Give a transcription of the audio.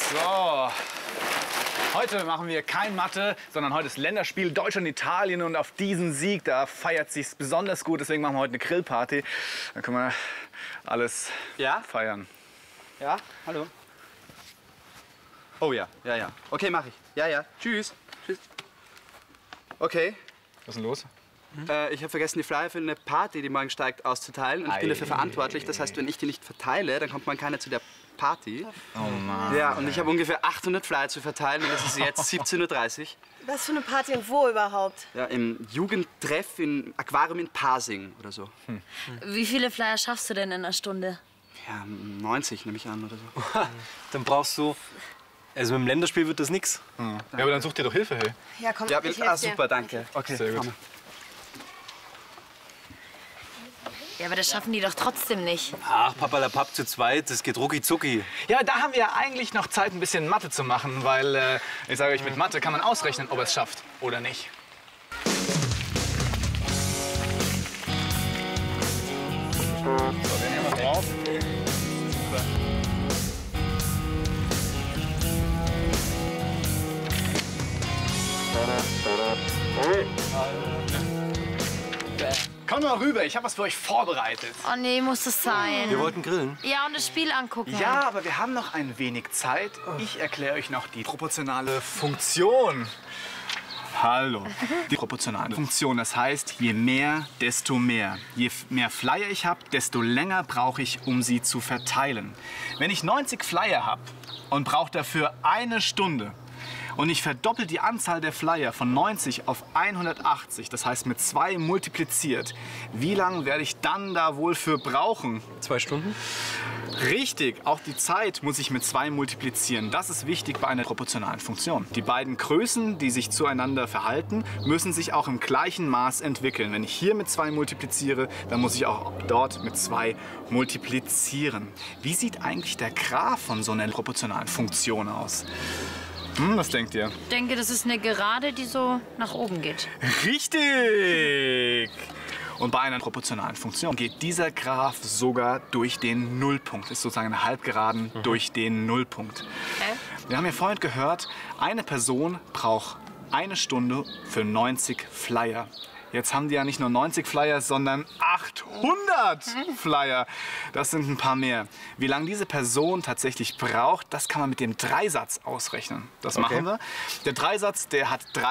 So, heute machen wir kein Mathe, sondern heute ist Länderspiel Deutschland und Italien und auf diesen Sieg, da feiert sich's besonders gut, deswegen machen wir heute eine Grillparty. Dann können wir alles feiern. Ja, hallo. Oh ja, ja. Okay, mach ich. Ja. Tschüss. Okay. Was ist denn los? Ich habe vergessen, die Flyer für eine Party, die morgen steigt, auszuteilen. Und ich bin dafür verantwortlich. Das heißt, wenn ich die nicht verteile, dann kommt man keiner zu der Party. Oh Mann. Ja, und ich habe ungefähr 800 Flyer zu verteilen und es ist jetzt 17:30 Uhr. Was für eine Party und wo überhaupt? Ja, im Jugendtreff im Aquarium in Pasing oder so. Wie viele Flyer schaffst du denn in einer Stunde? Ja, 90 nehme ich an oder so. Dann brauchst du... Also mit dem Länderspiel wird das nix. Ja, aber dann such dir doch Hilfe, hey. Ja, komm, Ja, ich helf dir. super, danke. Okay, Sehr gut. komm. Ja, aber das schaffen die doch trotzdem nicht. Ach, Papalapap zu zweit, das geht rucki zucki. Ja, da haben wir ja eigentlich noch Zeit, ein bisschen Mathe zu machen, weil, ich sage euch, mit Mathe kann man ausrechnen, ob er es schafft oder nicht. So, den nehmen wir drauf. Super. Komm mal rüber, ich habe was für euch vorbereitet. Oh nee, muss das sein. Wir wollten grillen. Ja, und das Spiel angucken. Ja, aber wir haben noch ein wenig Zeit. Ich erkläre euch noch die proportionale Funktion. Hallo. Die proportionale Funktion, das heißt, je mehr, desto mehr. Je mehr Flyer ich habe, desto länger brauche ich, um sie zu verteilen. Wenn ich 90 Flyer habe und brauche dafür eine Stunde, und ich verdoppel die Anzahl der Flyer von 90 auf 180, das heißt mit 2 multipliziert. Wie lange werde ich dann da wohl für brauchen? 2 Stunden? Richtig, auch die Zeit muss ich mit 2 multiplizieren. Das ist wichtig bei einer proportionalen Funktion. Die beiden Größen, die sich zueinander verhalten, müssen sich auch im gleichen Maß entwickeln. Wenn ich hier mit 2 multipliziere, dann muss ich auch dort mit 2 multiplizieren. Wie sieht eigentlich der Graph von so einer proportionalen Funktion aus? Was denkt ihr? Ich denke, das ist eine Gerade, die so nach oben geht. Richtig! Und bei einer proportionalen Funktion geht dieser Graph sogar durch den Nullpunkt. Ist sozusagen eine Halbgeraden durch den Nullpunkt. Okay. Wir haben ja vorhin gehört, eine Person braucht eine Stunde für 90 Flyer. Jetzt haben die ja nicht nur 90 Flyer, sondern 800 Flyer. Das sind ein paar mehr. Wie lange diese Person tatsächlich braucht, das kann man mit dem Dreisatz ausrechnen. Das machen wir. Der Dreisatz, der hat 3